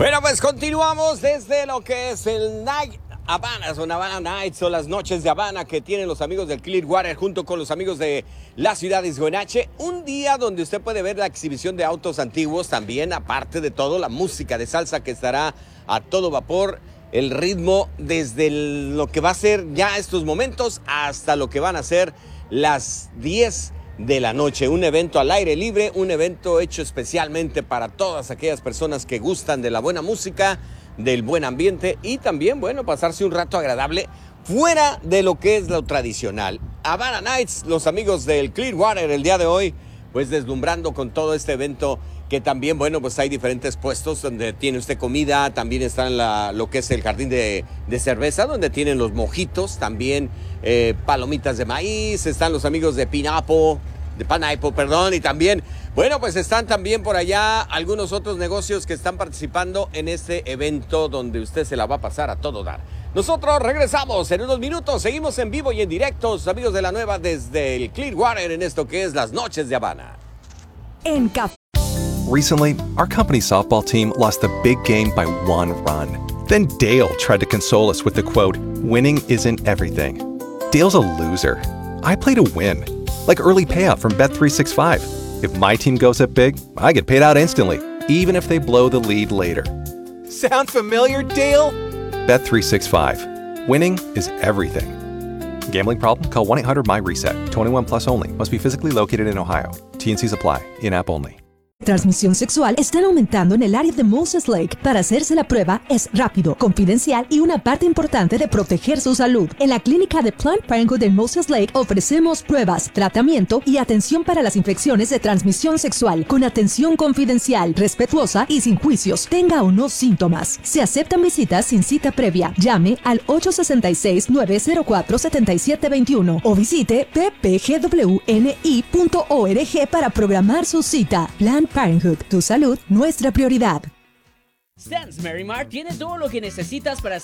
Bueno, pues continuamos desde lo que es el Night Habana, son Havana Nights, son las noches de Habana que tienen los amigos del Clearwater junto con los amigos de la ciudad de Isgonache. Un día donde usted puede ver la exhibición de autos antiguos, también aparte de todo la música de salsa que estará a todo vapor, el ritmo desde lo que va a ser ya estos momentos hasta lo que van a ser las 10 de la noche. Un evento al aire libre, un evento hecho especialmente para todas aquellas personas que gustan de la buena música, del buen ambiente y también, bueno, pasarse un rato agradable fuera de lo que es lo tradicional. Havana Nights, los amigos del Clearwater el día de hoy, pues deslumbrando con todo este evento que también, bueno, pues hay diferentes puestos donde tiene usted comida, también está en lo que es el jardín de cerveza, donde tienen los mojitos, también palomitas de maíz, están los amigos de Pineapple, y también, bueno, pues están también por allá algunos otros negocios que están participando en este evento donde usted se la va a pasar a todo dar. Nosotros regresamos en unos minutos, seguimos en vivo y en directo, amigos de la nueva, desde el Clearwater en esto que es las noches de Habana. En Café. Recently, our company's softball team lost the big game by 1 run. Then Dale tried to console us with the quote, "Winning isn't everything." Dale's a loser. I play to win. Like early payout from Bet365. If my team goes up big, I get paid out instantly, even if they blow the lead later. Sound familiar, Dale? Bet365. Winning is everything. Gambling problem? Call 1-800-MY-RESET. 21 plus only. Must be physically located in Ohio. T&Cs apply. In-app only. Transmisión sexual están aumentando en el área de Moses Lake. Para hacerse la prueba es rápido, confidencial y una parte importante de proteger su salud. En la clínica de Planned Parenthood en Moses Lake ofrecemos pruebas, tratamiento y atención para las infecciones de transmisión sexual con atención confidencial, respetuosa y sin juicios, tenga o no síntomas. Se aceptan visitas sin cita previa. Llame al 866-904-7721 o visite ppgwni.org para programar su cita. Planned Parenthood, tu salud, nuestra prioridad. Sam's Merry Mart tiene todo lo que necesitas para